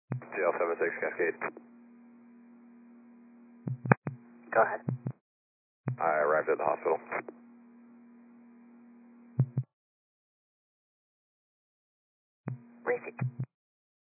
TL76 Cascade. Go ahead. I arrived at the hospital. Receipt.